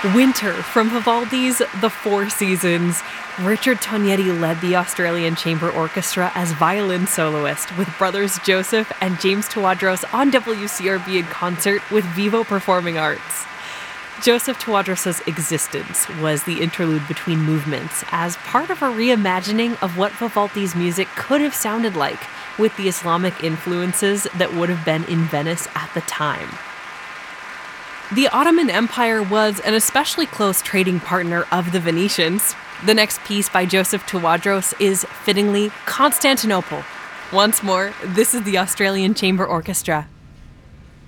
Winter from Vivaldi's The Four Seasons. Richard Tognetti led the Australian Chamber Orchestra as violin soloist with brothers Joseph and James Tawadros on WCRB in concert with Vivo Performing Arts. Joseph Tawadros' existence was the interlude between movements as part of a reimagining of what Vivaldi's music could have sounded like with the Islamic influences that would have been in Venice at the time. The Ottoman Empire was an especially close trading partner of the Venetians. The next piece by Joseph Tawadros is, fittingly, Constantinople. Once more, this is the Australian Chamber Orchestra.